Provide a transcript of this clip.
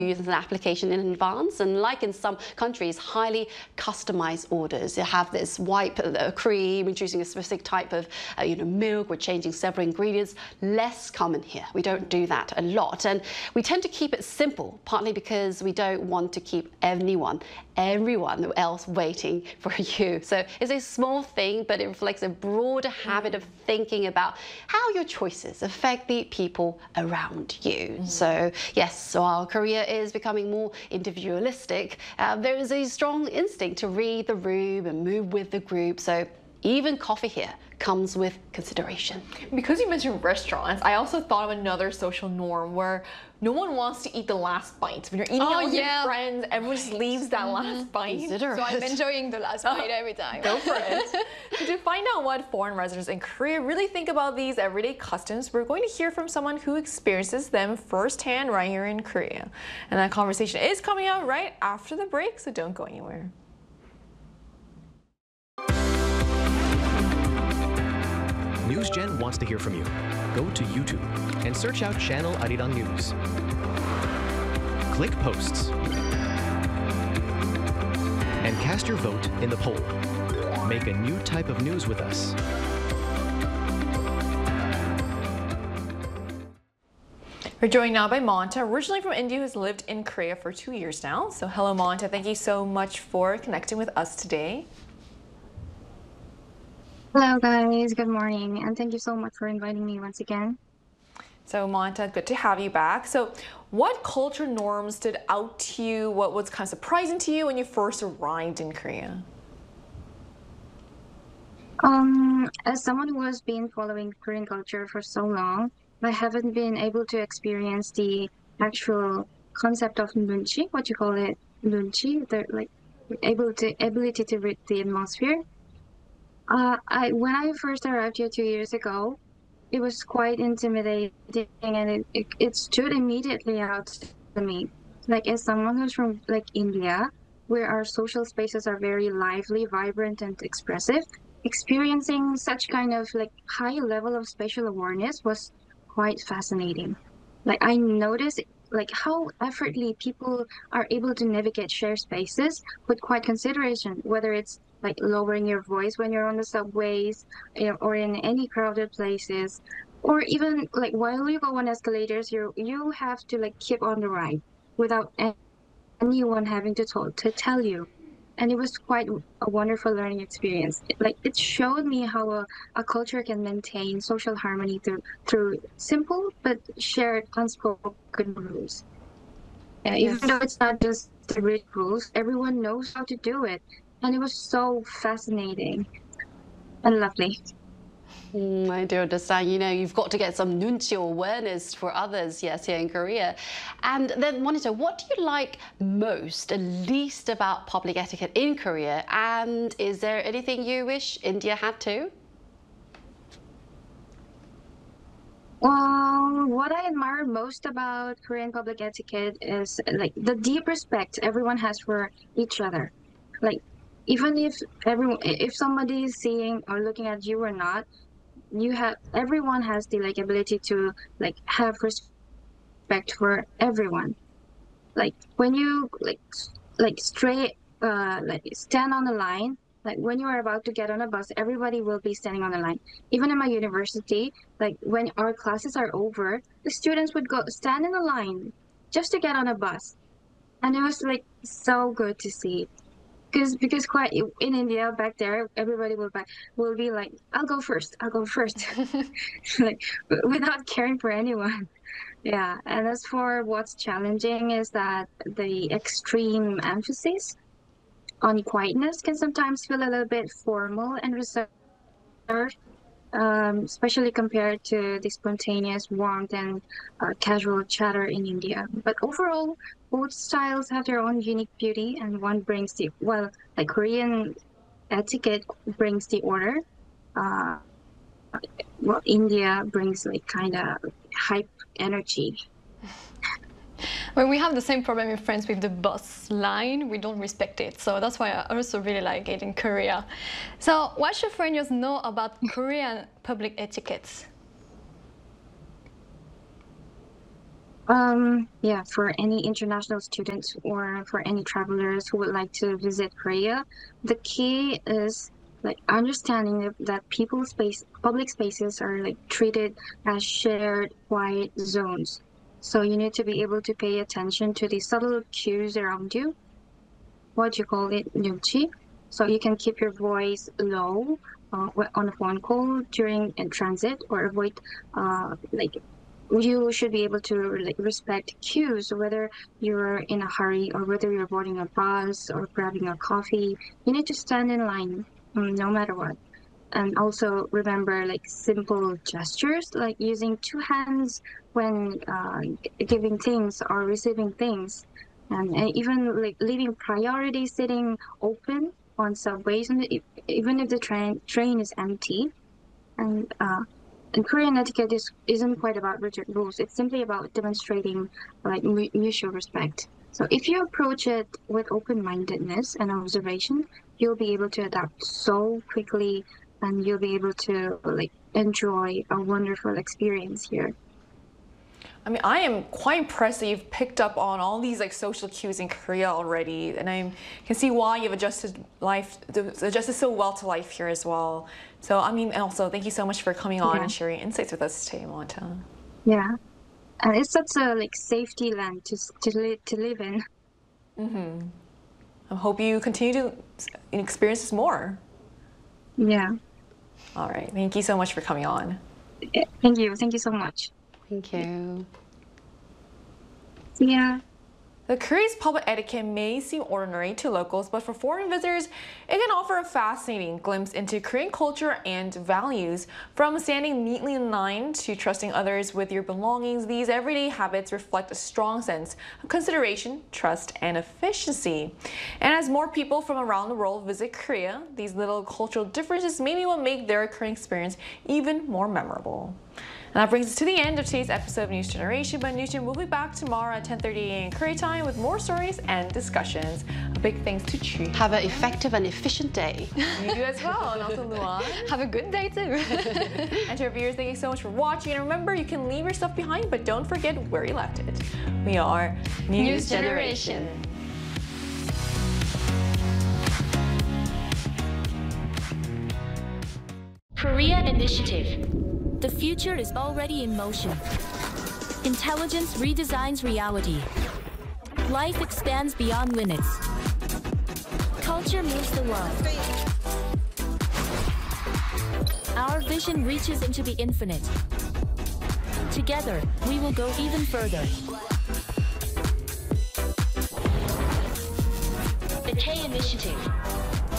use an application in advance, and like in some countries, highly customized orders. You have this white cream, introducing a specific type of milk, we're changing several ingredients. Less common here. We don't do that a lot, and we tend to keep it simple, partly because we don't want to keep everyone else waiting for you. So it's a small thing, but it reflects a broader habit of thinking about how your choices affect the people around you. So yes, so our Korea is becoming more individualistic. There is a strong instinct to read the room and move with the group. So even coffee here comes with consideration. Because you mentioned restaurants, I also thought of another social norm where no one wants to eat the last bite. When you're eating out with your friends, everyone just leaves that last bite. So I'm enjoying the last bite every time. Go for it. So to find out what foreign residents in Korea really think about these everyday customs, we're going to hear from someone who experiences them firsthand right here in Korea. And that conversation is coming out right after the break, so don't go anywhere. NewsGen wants to hear from you. Go to YouTube and search out Channel Arirang News. Click Posts and cast your vote in the poll. Make a new type of news with us. We're joined now by Monta, originally from India, who's lived in Korea for 2 years now. So hello, Monta. Thank you so much for connecting with us today. Hello guys, good morning, and thank you so much for inviting me once again. So Monta, good to have you back. So what culture norms stood out to you? What was kind of surprising to you when you first arrived in Korea? As someone who has been following Korean culture for so long, I haven't been able to experience the actual concept of nunchi, what you call it, nunchi, the ability to read the atmosphere. When I first arrived here 2 years ago, it was quite intimidating, and it stood immediately out to me. Like, as someone who's from India, where our social spaces are very lively, vibrant, and expressive, experiencing such kind of high level of spatial awareness was quite fascinating. I noticed how effortlessly people are able to navigate shared spaces with quite consideration, whether it's lowering your voice when you're on the subways, or in any crowded places, or even while you go on escalators, you have to keep on the ride without anyone having to tell you. And it was quite a wonderful learning experience. It showed me how a culture can maintain social harmony through simple but shared unspoken rules. Even though it's not just the written rules, everyone knows how to do it. And it was so fascinating and lovely. I do understand. You've got to get some nunchi awareness for others, yes, here in Korea. And then, Monita, what do you like most and least about public etiquette in Korea? And is there anything you wish India had too? Well, what I admire most about Korean public etiquette is the deep respect everyone has for each other. Even if somebody is seeing or looking at you or not, everyone has the ability to have respect for everyone. When you stand on the line, when you are about to get on a bus, everybody will be standing on the line. Even in my university, when our classes are over, the students would go stand in the line just to get on a bus, and it was so good to see. Because quite in India back there, everybody will be like, I'll go first, without caring for anyone. Yeah, and as for what's challenging is that the extreme emphasis on quietness can sometimes feel a little bit formal and reserved, especially compared to the spontaneous warmth and casual chatter in India. But overall, both styles have their own unique beauty, and one brings Korean etiquette brings the order, India brings kind of hype energy. Well, we have the same problem in France with the bus line. We don't respect it. So that's why I also really like it in Korea. So what should foreigners know about Korean public etiquette? Yeah, for any international students or for any travelers who would like to visit Korea, the key is like understanding that public spaces are like treated as shared quiet zones. So you need to be able to pay attention to the subtle cues around you. What you call it, 눈치. So you can keep your voice low on a phone call during in transit, or avoid like you should be able to like respect cues, whether you're in a hurry or whether you're boarding a bus or grabbing a coffee. You need to stand in line, no matter what. And also remember like simple gestures, like using two hands when giving things or receiving things, and even like leaving priority sitting open on subways, and even if the train is empty. And Korean etiquette isn't quite about rigid rules. It's simply about demonstrating like mutual respect. So if you approach it with open-mindedness and observation, you'll be able to adapt so quickly, and you'll be able to like enjoy a wonderful experience here. I mean, I am quite impressed that you've picked up on all these like social cues in Korea already, and I can see why you've adjusted so well to life here as well. So I mean, and also thank you so much for coming on and sharing insights with us today, Malta. Yeah, and it's such a like safety land to live in. I hope you continue to experience this more. Yeah. All right, thank you so much for coming on. Thank you so much. Thank you. See ya. The Korea's public etiquette may seem ordinary to locals, but for foreign visitors, it can offer a fascinating glimpse into Korean culture and values. From standing neatly in line to trusting others with your belongings, these everyday habits reflect a strong sense of consideration, trust, and efficiency. And as more people from around the world visit Korea, these little cultural differences may be what make their Korean experience even more memorable. And that brings us to the end of today's episode of News Generation. But News Gen will be back tomorrow at 10:30 a.m. Korea time with more stories and discussions. A big thanks to Chi. Have an effective and efficient day. You do as well, and also Luan. Have a good day too. And to our viewers, thank you so much for watching. And remember, you can leave your stuff behind, but don't forget where you left it. We are News Generation. Korea Initiative. The future is already in motion. Intelligence redesigns reality. Life expands beyond limits. Culture moves the world. Our vision reaches into the infinite. Together, we will go even further. The K Initiative.